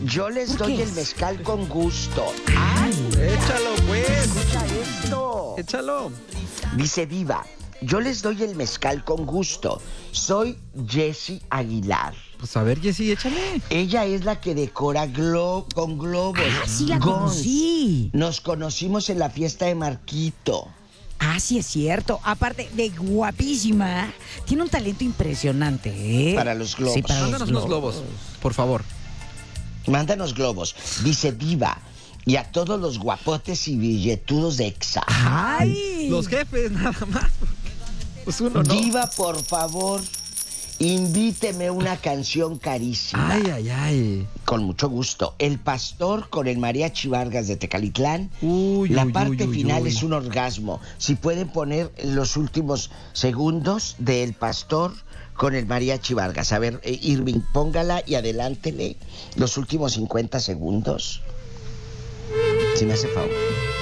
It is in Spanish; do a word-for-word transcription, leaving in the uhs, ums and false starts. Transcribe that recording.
Yo les ¿Por doy qué? el mezcal con gusto. ¡Ay! Échalo, pues. Escucha esto. Échalo. Dice Diva, yo les doy el mezcal con gusto. Soy Jessie Aguilar. Pues a ver, Jessy, échale. Ella es la que decora glo- con globos. Ah, sí la Gons. conocí. Nos conocimos en la fiesta de Marquito. Ah, sí es cierto. Aparte de guapísima, tiene un talento impresionante, ¿eh? Para los globos. Sí, para Mándanos los unos globos, por favor. Mándanos globos. Dice Diva. Y a todos los guapotes y billetudos de Exa. ¡Ay! Los jefes, nada más. Pues uno, ¿no? Diva, por favor, invíteme una canción carísima. Ay, ay, ay. Con mucho gusto. El Pastor con el Mariachi Vargas de Tecalitlán. Uy, La uy, parte uy, uy, final uy. es un orgasmo. Si pueden poner los últimos segundos de El Pastor con el Mariachi Vargas. A ver, eh, Irving, póngala y adelántele los últimos cincuenta segundos. Si me hace favor.